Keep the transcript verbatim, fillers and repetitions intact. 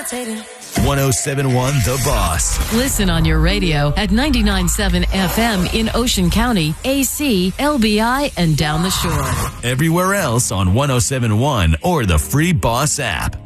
levitating. one oh seven point one The Boss. Listen on your radio at ninety-nine point seven F M in Ocean County, A C, L B I, and down the shore. Everywhere else on one oh seven point one or the free Boss app.